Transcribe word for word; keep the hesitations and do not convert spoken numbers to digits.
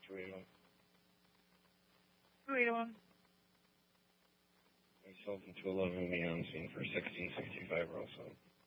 two eighty-one. two eighty-one. Myself and two eleven will be on scene for sixteen sixty-five also.